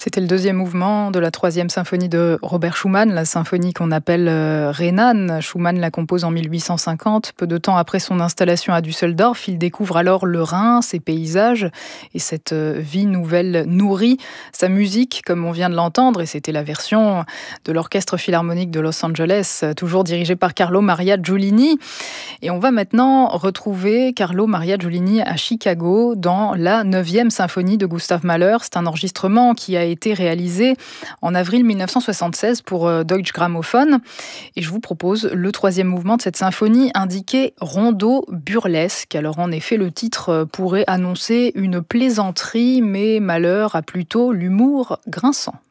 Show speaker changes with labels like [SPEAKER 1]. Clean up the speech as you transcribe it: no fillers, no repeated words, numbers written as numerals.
[SPEAKER 1] C'était le deuxième mouvement de la troisième symphonie de Robert Schumann, la symphonie qu'on appelle Rhénane. Schumann la compose en 1850. Peu de temps après son installation à Düsseldorf, il découvre alors le Rhin, ses paysages et cette vie nouvelle nourrit sa musique, comme on vient de l'entendre. Et c'était la version de l'Orchestre Philharmonique de Los Angeles, toujours dirigé par Carlo Maria Giulini. Et on va maintenant retrouver Carlo Maria Giulini à Chicago dans la 9e symphonie de Gustav Mahler. C'est un enregistrement qui a été réalisé en avril 1976 pour Deutsche Grammophon. Et je vous propose le troisième mouvement de cette symphonie indiqué rondo burlesque. Alors en effet, le titre pourrait annoncer une plaisanterie, mais Mahler a plutôt l'humour grinçant.